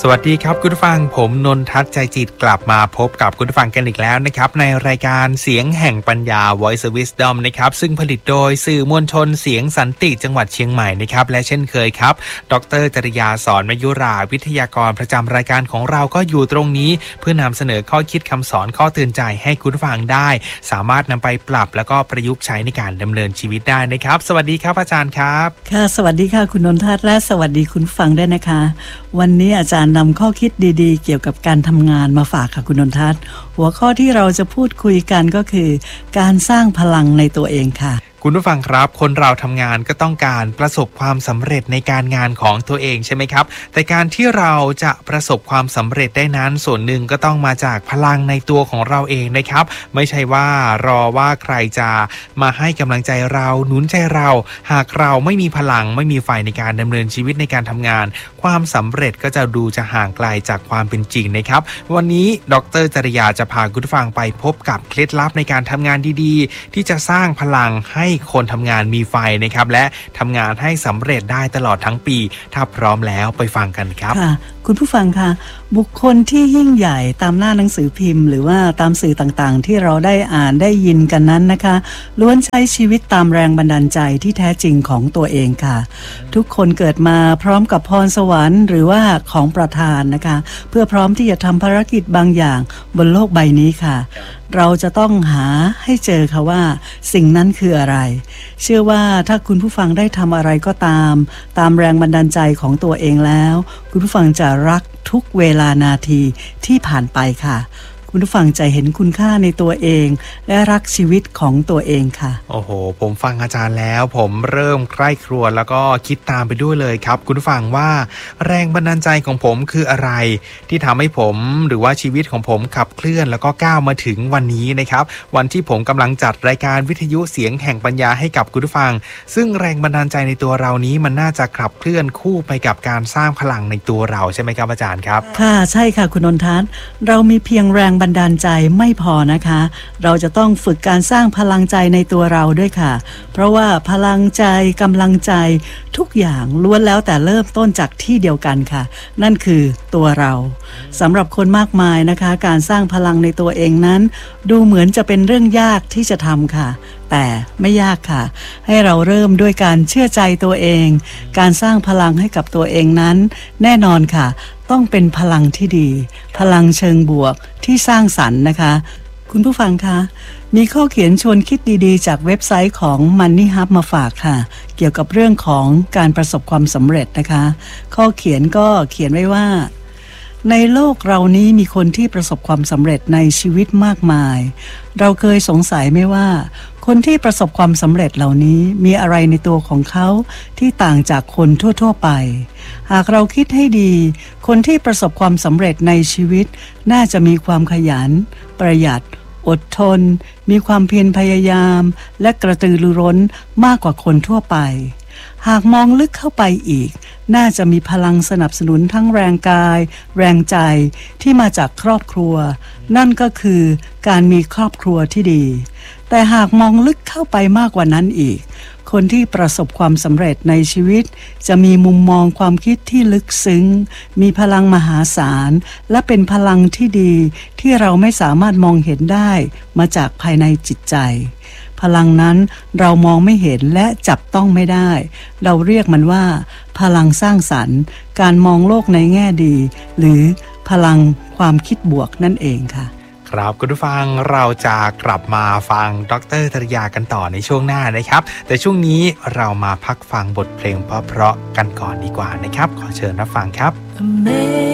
สวัสดีครับคุณผู้ฟังผมนนทัศน์ใจจิตกลับมาพบกับคุณผู้ฟังกันอีกแล้วนะครับในรายการเสียงแห่งปัญญา Voice of Wisdom นะครับซึ่งผลิตโดยสื่อมวลชนเสียงสันติจังหวัดเชียงใหม่นะครับและเช่นเคยครับดร.จริยาสอนมยุราวิทยากรประจำรายการของเราก็อยู่ตรงนี้เพื่อนำเสนอข้อคิดคำสอนข้อเตือนใจให้คุณผู้ฟังได้สามารถนำไปปรับแล้วก็ประยุกต์ใช้ในการดำเนินชีวิตได้นะครับสวัสดีครับอาจารย์ครับค่ะสวัสดีค่ะคุณนนทัศน์และสวัสดีคุณฟังด้วยนะคะวันนี้อาจารย์นำข้อคิดดีๆเกี่ยวกับการทำงานมาฝากค่ะคุณนนทัศน์หัวข้อที่เราจะพูดคุยกันก็คือการสร้างพลังในตัวเองค่ะคุณผู้ฟังครับคนเราทำงานก็ต้องการประสบความสำเร็จในการงานของตัวเองใช่ไหมครับแต่การที่เราจะประสบความสำเร็จได้นั้นส่วนหนึ่งก็ต้องมาจากพลังในตัวของเราเองนะครับไม่ใช่ว่ารอว่าใครจะมาให้กำลังใจเราหนุนใจเราหากเราไม่มีพลังไม่มีไฟในการดำเนินชีวิตในการทำงานความสำเร็จก็จะดูจะห่างไกลจากความเป็นจริงนะครับวันนี้ดร.จริยาจะพาคุณผู้ฟังไปพบกับเคล็ดลับในการทำงานดีๆที่จะสร้างพลังให้คนทำงานมีไฟนะครับและทำงานให้สำเร็จได้ตลอดทั้งปีถ้าพร้อมแล้วไปฟังกันครับค่ะคุณผู้ฟังคะบุคคลที่ยิ่งใหญ่ตามหน้าหนังสือพิมพ์หรือว่าตามสื่อต่างๆที่เราได้อ่านได้ยินกันนั้นนะคะล้วนใช้ชีวิตตามแรงบันดาลใจที่แท้จริงของตัวเองค่ะทุกคนเกิดมาพร้อมกับพรสวรรค์หรือว่าของประทานนะคะเพื่อพร้อมที่จะทำภารกิจบางอย่างบนโลกใบนี้ค่ะเราจะต้องหาให้เจอค่ะว่าสิ่งนั้นคืออะไรเชื่อว่าถ้าคุณผู้ฟังได้ทำอะไรก็ตามแรงบันดาลใจของตัวเองแล้วคุณผู้ฟังจะรักทุกเวลานาทีที่ผ่านไปค่ะคุณผู้ฟังจะเห็นคุณค่าในตัวเองและรักชีวิตของตัวเองค่ะโอ้โหผมฟังอาจารย์แล้วผมเริ่มใคร่ครวญแล้วก็คิดตามไปด้วยเลยครับคุณผู้ฟังว่าแรงบันดาลใจของผมคืออะไรที่ทำให้ผมหรือว่าชีวิตของผมขับเคลื่อนแล้วก็ก้าวมาถึงวันนี้นะครับวันที่ผมกำลังจัดรายการวิทยุเสียงแห่งปัญญาให้กับคุณผู้ฟังซึ่งแรงบันดาลใจในตัวเรานี้มันน่าจะขับเคลื่อนคู่ไปกับการสร้างพลังในตัวเราใช่ไหมครับอาจารย์ครับค่ะใช่ค่ะคุณนนทัศน์เรามีเพียงแรงบันดาลใจไม่พอนะคะเราจะต้องฝึกการสร้างพลังใจในตัวเราด้วยค่ะเพราะว่าพลังใจกำลังใจทุกอย่างล้วนแล้วแต่เริ่มต้นจากที่เดียวกันค่ะนั่นคือตัวเราสำหรับคนมากมายนะคะการสร้างพลังในตัวเองนั้นดูเหมือนจะเป็นเรื่องยากที่จะทำค่ะแต่ไม่ยากค่ะให้เราเริ่มด้วยการเชื่อใจตัวเองการสร้างพลังให้กับตัวเองนั้นแน่นอนค่ะต้องเป็นพลังที่ดีพลังเชิงบวกที่สร้างสรรค์นะคะคุณผู้ฟังคะมีข้อเขียนชวนคิดดีๆจากเว็บไซต์ของ Money Hub มาฝากค่ะเกี่ยวกับเรื่องของการประสบความสำเร็จนะคะข้อเขียนก็เขียนไว้ว่าในโลกเรานี้มีคนที่ประสบความสำเร็จในชีวิตมากมายเราเคยสงสัยไหมว่าคนที่ประสบความสำเร็จเหล่านี้มีอะไรในตัวของเขาที่ต่างจากคนทั่วๆไปหากเราคิดให้ดีคนที่ประสบความสำเร็จในชีวิตน่าจะมีความขยันประหยัดอดทนมีความเพียรพยายามและกระตือรือร้นมากกว่าคนทั่วไปหากมองลึกเข้าไปอีกน่าจะมีพลังสนับสนุนทั้งแรงกายแรงใจที่มาจากครอบครัวนั่นก็คือการมีครอบครัวที่ดีแต่หากมองลึกเข้าไปมากกว่านั้นอีกคนที่ประสบความสำเร็จในชีวิตจะมีมุมมองความคิดที่ลึกซึ้งมีพลังมหาศาลและเป็นพลังที่ดีที่เราไม่สามารถมองเห็นได้มาจากภายในจิตใจพลังนั้นเรามองไม่เห็นและจับต้องไม่ได้เราเรียกมันว่าพลังสร้างสรรค์การมองโลกในแง่ดีหรือพลังความคิดบวกนั่นเองค่ะครับคุณผู้ฟังเราจะกลับมาฟังดร.จริยากันต่อในช่วงหน้านะครับแต่ช่วงนี้เรามาพักฟังบทเพลงเพราะๆกันก่อนดีกว่านะครับขอเชิญรับฟังครับ